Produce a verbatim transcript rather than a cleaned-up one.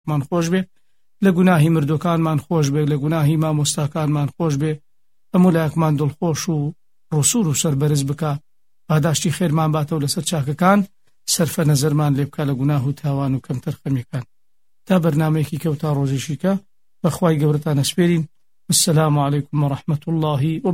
مان خۆش بێ، لە گوناهی مردوەکانمان خۆش بێ، لە گوناهی مامۆستاکانمان خۆش بێ، هەموو لایەکمان دڵخۆش و ڕسوور و سەربەرز بکە، پاداشتی خێرمان باتەوە لەسەر چاکەکان، سەرفە نەزەرمان لێ بکە لە گوناه و تاوان و کەمتەر خەمیەکان. تا بەرنامەیەکی کەوتا ڕۆژێشیکە بەخوای گەورەتان ئەسپێرین. السلام علیکم و ڕەحمەت الله